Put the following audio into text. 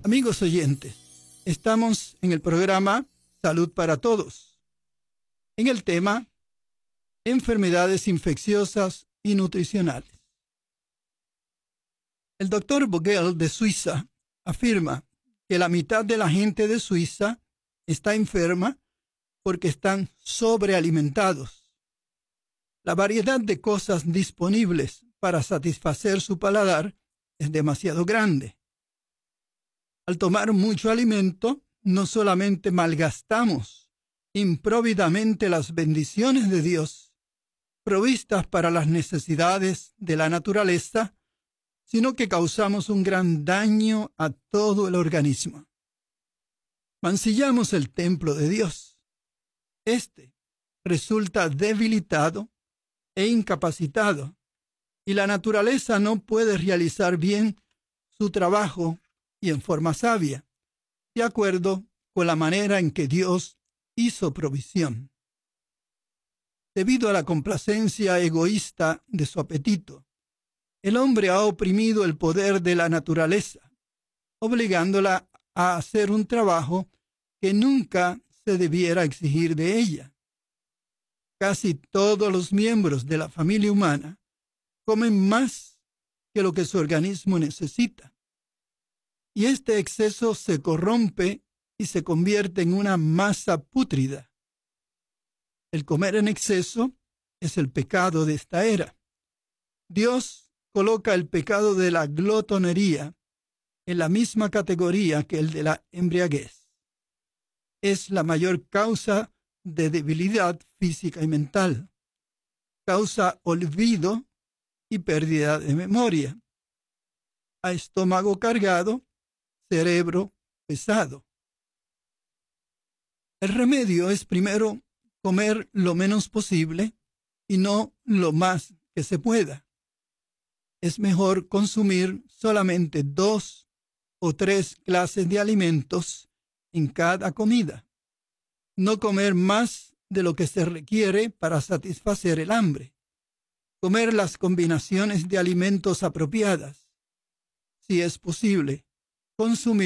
Amigos oyentes, estamos en el programa Salud para Todos, en el tema enfermedades infecciosas y nutricionales. El doctor Vogel de Suiza afirma que la mitad de la gente de Suiza está enferma porque están sobrealimentados. La variedad de cosas disponibles para satisfacer su paladar es demasiado grande. Al tomar mucho alimento, no solamente malgastamos improvidamente las bendiciones de Dios, provistas para las necesidades de la naturaleza, sino que causamos un gran daño a todo el organismo. Mancillamos el templo de Dios. Este resulta debilitado e incapacitado, y la naturaleza no puede realizar bien su trabajo y en forma sabia, de acuerdo con la manera en que Dios hizo provisión. Debido a la complacencia egoísta de su apetito, el hombre ha oprimido el poder de la naturaleza, obligándola a hacer un trabajo que nunca se debiera exigir de ella. Casi todos los miembros de la familia humana comen más que lo que su organismo necesita. Y este exceso se corrompe y se convierte en una masa pútrida. El comer en exceso es el pecado de esta era. Dios coloca el pecado de la glotonería en la misma categoría que el de la embriaguez. Es la mayor causa de debilidad física y mental. Causa olvido y pérdida de memoria. A estómago cargado, cerebro pesado. El remedio es primero comer lo menos posible y no lo más que se pueda. Es mejor consumir solamente 2 o 3 clases de alimentos en cada comida. No comer más de lo que se requiere para satisfacer el hambre. Comer las combinaciones de alimentos apropiadas. Si es posible, consumir